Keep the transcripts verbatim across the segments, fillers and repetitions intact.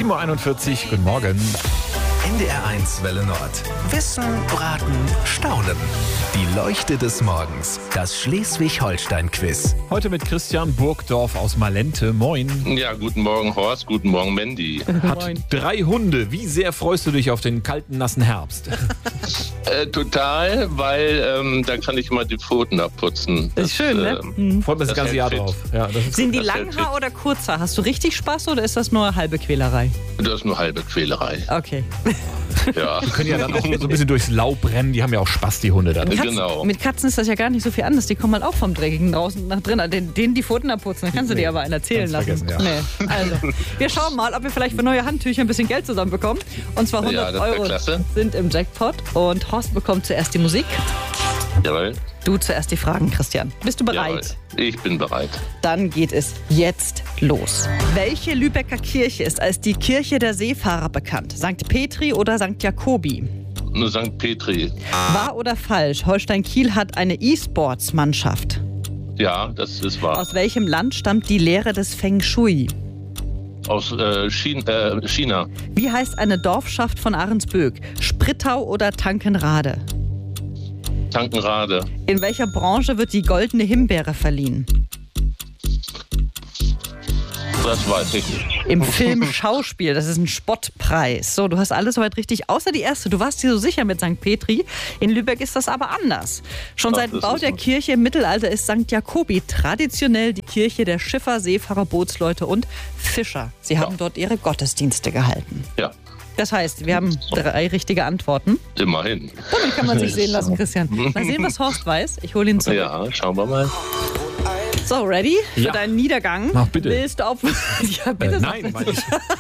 sieben Uhr einundvierzig, guten Morgen. N D R eins Welle Nord. Wissen, Raten, Staunen. Die Leuchte des Morgens. Das Schleswig-Holstein-Quiz. Heute mit Christian Burgdorf aus Malente. Moin. Ja, guten Morgen Horst, guten Morgen Mandy. Hat drei Hunde. Wie sehr freust du dich auf den kalten, nassen Herbst? Äh, total, weil ähm, da kann ich mal die Pfoten abputzen. Das ist schön, ne? ähm, Freut man das, Das ganze hält Jahr fit. drauf. Ja, das ist Sind die das hält Langhaar oder Kurzhaar? Hast du richtig Spaß oder ist das nur halbe Quälerei? Das ist nur halbe Quälerei. Okay. Ja. Die können ja dann auch so ein bisschen durchs Laub rennen. Die haben ja auch Spaß, die Hunde da drin. Katzen, Genau. Mit Katzen ist das ja gar nicht so viel anders. Die kommen halt auch vom Dreckigen draußen nach drin. Den, denen die Pfoten abputzen, dann kannst du Nee, dir aber einen erzählen ganz lassen. vergessen, Nee. Also, wir schauen mal, ob wir vielleicht für neue Handtücher ein bisschen Geld zusammenbekommen. Und zwar hundert Ja, das wär Euro klasse. sind im Jackpot. Und Horst bekommt zuerst die Musik. Jawohl. Du zuerst die Fragen, Christian. Bist du bereit? Jawohl. Ich bin bereit. Dann geht es jetzt los. Welche Lübecker Kirche ist als die Kirche der Seefahrer bekannt? Sankt Petri oder Sankt Jakobi? Nur Sankt Petri. Wahr oder falsch? Holstein Kiel hat eine E-Sports-Mannschaft. Ja, das ist wahr. Aus welchem Land stammt die Lehre des Feng Shui? Aus äh, China, äh, China. Wie heißt eine Dorfschaft von Ahrensböck? Sprittau oder Tankenrade? Tankenrade. In welcher Branche wird die goldene Himbeere verliehen? Das weiß ich nicht. Im Film Schauspiel, das ist ein Spottpreis. So, du hast alles soweit richtig, außer die erste. Du warst dir so sicher mit Sankt Petri. In Lübeck ist das aber anders. Schon Ach, seit dem das Bau ist der was. Kirche im Mittelalter ist Sankt Jakobi traditionell die Kirche der Schiffer, Seefahrer, Bootsleute und Fischer. Sie haben dort ihre Gottesdienste gehalten. Ja, Das heißt, wir haben drei richtige Antworten. immerhin. Damit kann man sich sehen lassen, Christian. Mal sehen, was Horst weiß. Ich hole ihn zurück. Ja, schauen wir mal. So, ready für Ja. deinen Niedergang? Mach bitte. Willst du auf... ja, bitte. Äh, sag nein, meine ich.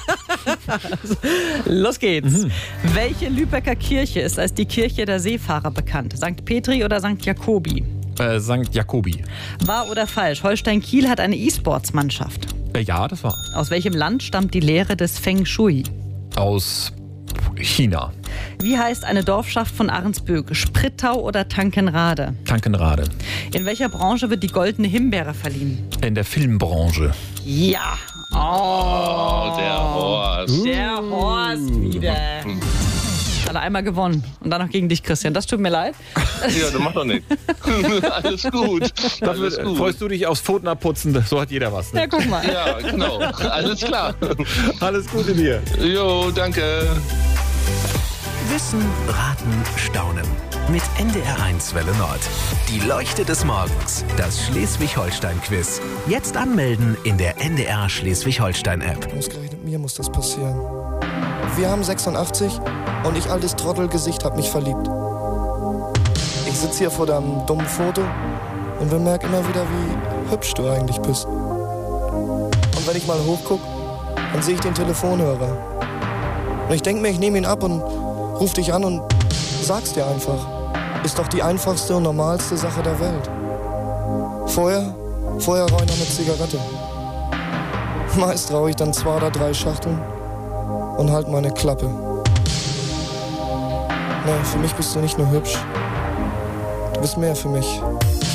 Los geht's. Mhm. Welche Lübecker Kirche ist als die Kirche der Seefahrer bekannt? Sankt Petri oder Sankt Jakobi? Äh, Sankt Jakobi. Wahr oder falsch? Holstein Kiel hat eine E-Sports-Mannschaft. Äh, ja, das war. Aus welchem Land stammt die Lehre des Feng Shui? Aus China. Wie heißt eine Dorfschaft von Ahrensböck? Sprittau oder Tankenrade? Tankenrade. In welcher Branche wird die goldene Himbeere verliehen? In der Filmbranche. Ja. Oh, Oh, der Horst. der Horst wieder. Hat er einmal gewonnen. Und dann noch gegen dich, Christian. Das tut mir leid. Ja, das macht doch nichts. Alles gut. Dafür Alles äh, gut. freust du dich aufs Pfoten abputzen. So hat jeder was. Ja, Ne? guck mal. Ja, genau. Alles klar. Alles Gute dir. Jo, danke. Wissen, Raten, Staunen. Mit N D R eins Welle Nord. Die Leuchte des Morgens. Das Schleswig-Holstein-Quiz. Jetzt anmelden in der N D R Schleswig-Holstein-App. Ausgerechnet mir muss das passieren. Wir haben sechsundachtzig und ich, altes Trottelgesicht, hab mich verliebt. Ich sitze hier vor deinem dummen Foto und bemerke immer wieder, wie hübsch du eigentlich bist. Und wenn ich mal hochguck, dann sehe ich den Telefonhörer. Und ich denke mir, ich nehme ihn ab und ruf dich an und sag's dir einfach. Ist doch die einfachste und normalste Sache der Welt. Vorher, vorher rauche ich noch eine Zigarette. Meist rauche ich dann zwei oder drei Schachteln und halt meine Klappe. Nee, für mich bist du nicht nur hübsch. Du bist mehr für mich.